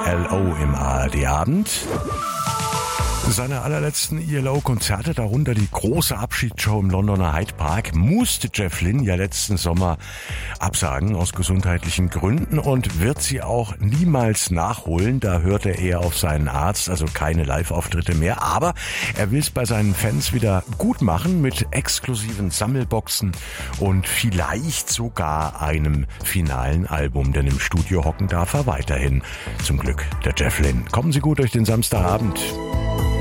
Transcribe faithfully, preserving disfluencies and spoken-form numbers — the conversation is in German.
L O im A R D-Abend. Seine allerletzten E L O-Konzerte, darunter die große Abschiedsshow im Londoner Hyde Park, musste Jeff Lynne ja letzten Sommer absagen aus gesundheitlichen Gründen und wird sie auch niemals nachholen. Da hört er eher auf seinen Arzt, also keine Live-Auftritte mehr. Aber er will es bei seinen Fans wieder gut machen mit exklusiven Sammelboxen und vielleicht sogar einem finalen Album. Denn im Studio hocken darf er weiterhin. Zum Glück der Jeff Lynne. Kommen Sie gut durch den Samstagabend.